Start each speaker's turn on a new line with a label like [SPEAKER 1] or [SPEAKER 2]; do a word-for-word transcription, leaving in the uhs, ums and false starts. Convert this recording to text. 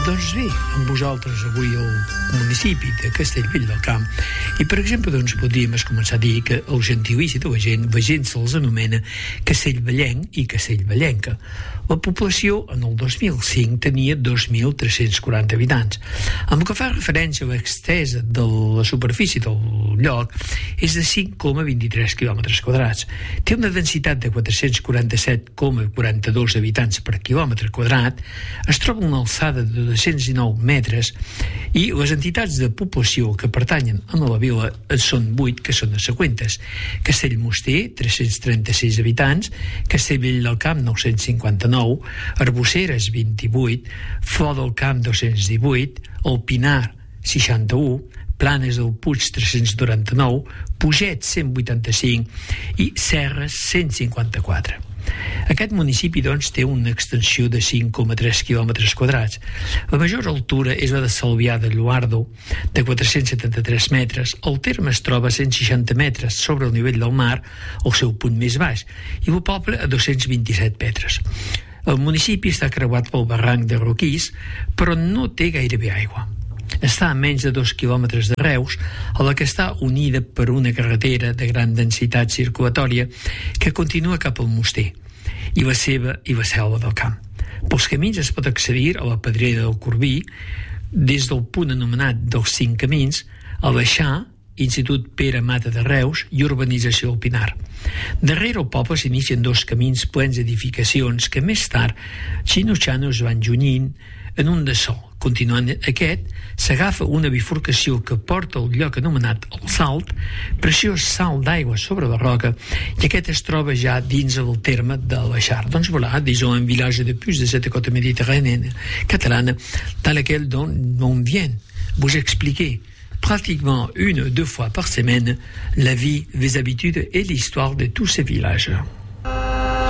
[SPEAKER 1] Doncs bé, amb vosaltres avui al municipi de Castellvell del Camp i, per exemple, doncs podríem començar a dir que el gentilici de la gent, la gent se'ls anomena castellvellenc i castellvellenca. La població en el dos mil cinc tenia dos mil tres-cents quaranta habitants. Amb el que fa referència a l'extesa de la superfície del lloc és de cinc coma vint-i-tres quilòmetres quadrats. Té una densitat de quatre-cents quaranta-set coma quaranta-dos habitants per quilòmetre quadrat, es troba una alçada de dos-cents dinou metres i les entitats de població que pertanyen a la vila són vuit, que són les següents: Castellmoster, tres-cents trenta-sis habitants; Castellvell del Camp, nou-cents cinquanta-nou; Arboceres, vint-i-vuit; Flor del Camp, dos-cents divuit; El Pinar, seixanta-u; Planes del Puig, tres-cents noranta-nou; Puget, cent vuitanta-cinc i Serres, cent cinquanta-quatre. Aquest municipi, doncs, té una extensió de cinc coma tres quilòmetres quadrats. La major altura és la de Salvià de Lluardo, de quatre-cents setanta-tres metres. El terme es troba a cent seixanta metres sobre el nivell del mar, el seu punt més baix, i el poble a dos-cents vint-i-set metres. El municipi està creuat pel barranc de Roquís, però no té gairebé aigua. Està a menys de dos quilòmetres de Reus, a la que està unida per una carretera de gran densitat circulatòria que continua cap al Moster i la seva i la Selva del Camp. Pels camins es pot accedir a la Pedrera del Corbí des del punt anomenat dels Cinc Camins, a l'Eixar, Institut Pere Mata de Reus i Urbanització del Pinar. Darrere el poble s'inicien dos camins plens d'edificacions que més tard xino-xano es van junyint en un de sol. Continuant aquest, s'agafa una bifurcació que porta al lloc anomenat el Salt, preciós salt d'aigua sobre la roca, i aquest es troba ja dins el terme de l'Eixar. Donc voilà, disons un village de plus de cette côte méditerranéenne catalane dans laquelle on vient vous expliquer pratiquement une ou deux fois par semaine la vie, les habitudes et l'histoire de tous ces villages.